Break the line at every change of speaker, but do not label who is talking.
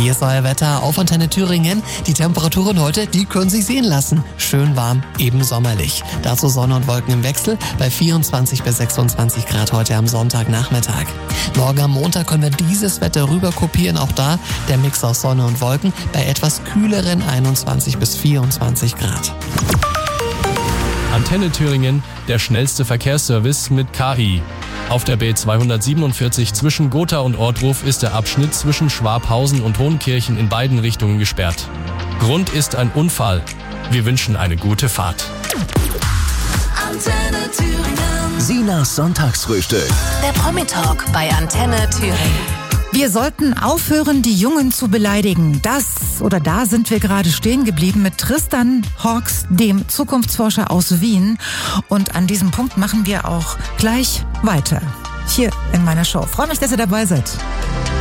Hier ist euer Wetter auf Antenne Thüringen. Die Temperaturen heute, die können sich sehen lassen. Schön warm, eben sommerlich. Dazu Sonne und Wolken im Wechsel bei 24 bis 26 Grad heute am Sonntagnachmittag. Morgen am Montag können wir dieses Wetter rüber kopieren. Auch da der Mix aus Sonne und Wolken bei etwas kühleren 21 bis 24 Grad.
Antenne Thüringen, der schnellste Verkehrsservice mit KI. Auf der B247 zwischen Gotha und Ortruf ist der Abschnitt zwischen Schwabhausen und Hohenkirchen in beiden Richtungen gesperrt. Grund ist ein Unfall. Wir wünschen eine gute Fahrt.
Antenne Thüringen.
Sinas Sonntagsfrühstück.
Der Promi-Talk bei Antenne Thüringen.
Wir sollten aufhören, die Jungen zu beleidigen. Da sind wir gerade stehen geblieben mit Tristan Horks, dem Zukunftsforscher aus Wien. Und an diesem Punkt machen wir auch gleich weiter. Hier in meiner Show. Freue mich, dass ihr dabei seid.